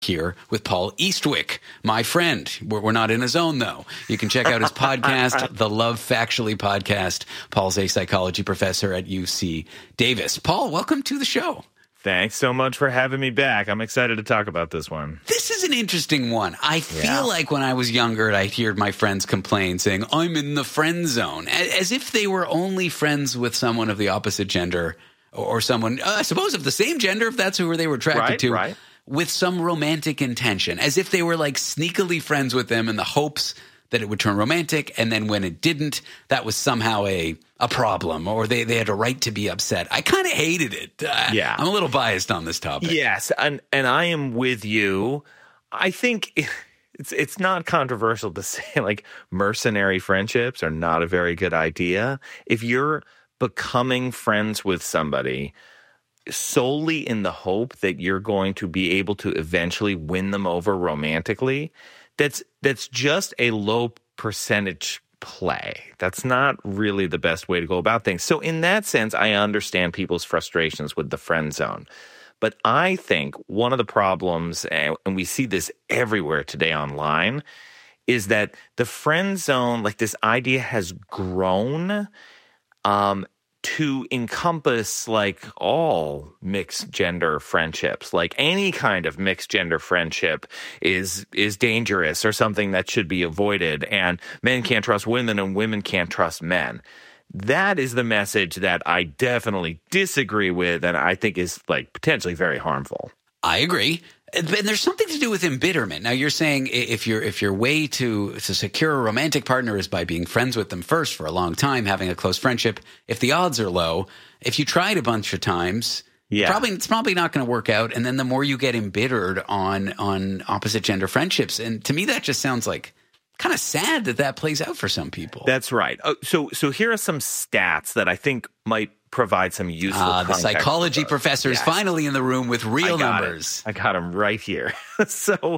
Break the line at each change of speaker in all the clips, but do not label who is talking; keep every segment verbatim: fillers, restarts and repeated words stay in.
here with Paul Eastwick, my friend. We're, we're not in a zone, though. You can check out his podcast, the Love Factually podcast. Paul's a psychology professor at U C Davis. Paul, welcome to the show.
Thanks so much for having me back. I'm excited to talk about this one.
This is an interesting one. I feel
Yeah.
like when I was younger, I'd hear my friends complain saying, I'm in the friend zone, as if they were only friends with someone of the opposite gender or someone, uh, I suppose, of the same gender, if that's who they were attracted
Right,
to.
right.
With some romantic intention, as if they were like sneakily friends with them in the hopes that it would turn romantic. And then when it didn't, that was somehow a a problem, or they, they had a right to be upset. I kind of hated it. Uh,
Yeah.
I'm a little biased on this topic.
Yes, and and I am with you. I think it's it's not controversial to say like mercenary friendships are not a very good idea. If you're becoming friends with somebody solely in the hope that you're going to be able to eventually win them over romantically, that's that's just a low percentage play. That's not really the best way to go about things. So in that sense, I understand people's frustrations with the friend zone. But I think one of the problems, and we see this everywhere today online, is that the friend zone, like this idea has grown um, to encompass like all mixed gender friendships. Like any kind of mixed gender friendship is is dangerous or something that should be avoided, and men can't trust women and women can't trust men. That is the message that I definitely disagree with, and I think is like potentially very harmful.
I agree. And there's something to do with embitterment. Now, you're saying if your if your way to, to secure a romantic partner is by being friends with them first for a long time, having a close friendship, if the odds are low, if you tried a bunch of times,
Yeah.
probably it's probably not going to work out. And then the more you get embittered on on opposite gender friendships, and to me that just sounds like kind of sad that that plays out for some people.
That's right. Oh, so so here are some stats that I think might provide some useful
Uh, the
context.
psychology professor is
Yes.
finally in the room with real
I got
numbers.
It. I got them right here. so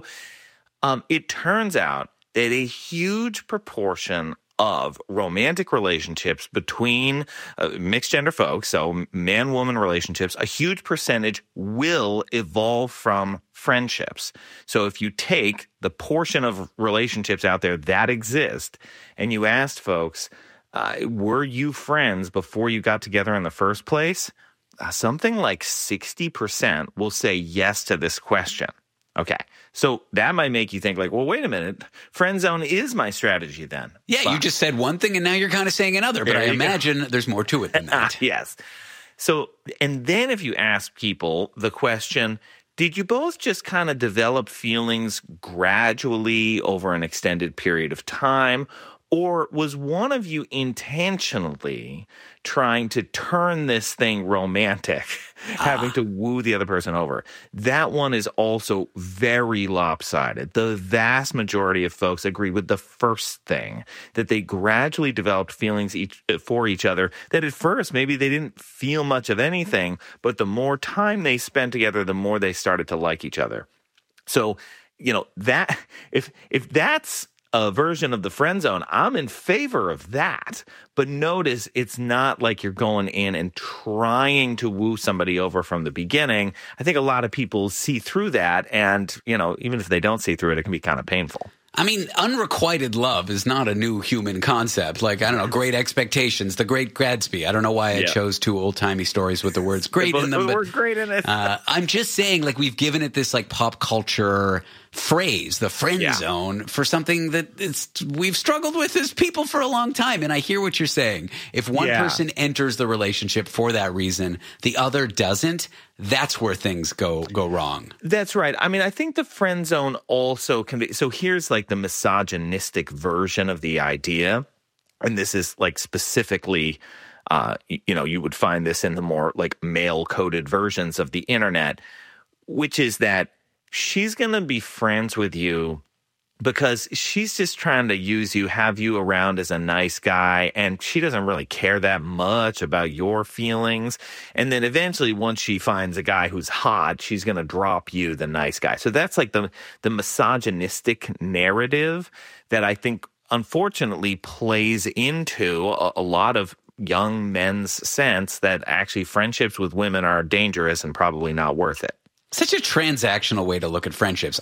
um, it turns out that a huge proportion of romantic relationships between uh, mixed gender folks, so man-woman relationships, a huge percentage will evolve from friendships. So if you take the portion of relationships out there that exist and you asked folks, uh, were you friends before you got together in the first place? Uh, something like sixty percent will say yes to this question. Okay, so that might make you think like, well, wait a minute, friend zone is my strategy then.
Yeah,
But-
you just said one thing and now you're kind of saying another, but
There
I
you go.
imagine there's more to it than that.
Yes. So, and then if you ask people the question, did you both just kind of develop feelings gradually over an extended period of time? Or was one of you intentionally trying to turn this thing romantic, having to woo the other person over? That one is also very lopsided. The vast majority of folks agree with the first thing, that they gradually developed feelings each, for each other that at first maybe they didn't feel much of anything, but the more time they spent together, the more they started to like each other. So, you know, that if if that's a version of the friend zone, I'm in favor of that. But notice it's not like you're going in and trying to woo somebody over from the beginning. I think a lot of people see through that. And, you know, even if they don't see through it, it can be kind of painful.
I mean, unrequited love is not a new human concept. Like, I don't know, Great Expectations, The Great Gatsby. I don't know why I
Yeah.
chose two old-timey stories with the words great in them.
We're
But,
great in it.
uh, I'm just saying, like, we've given it this, like, pop culture phrase, the friend
Yeah.
zone, for something that it's, we've struggled with as people for a long time. And I hear what you're saying. If one
Yeah.
person enters the relationship for that reason, the other doesn't, that's where things go go wrong.
That's right. I mean, I think the friend zone also can be. So here's like the misogynistic version of the idea. And this is like specifically, uh, you know, you would find this in the more like male coded versions of the internet, which is that she's going to be friends with you because she's just trying to use you, have you around as a nice guy, and she doesn't really care that much about your feelings. And then eventually, once she finds a guy who's hot, she's going to drop you, the nice guy. So that's like the the misogynistic narrative that I think, unfortunately, plays into a, a lot of young men's sense that actually friendships with women are dangerous and probably not worth it.
Such a transactional way to look at friendships.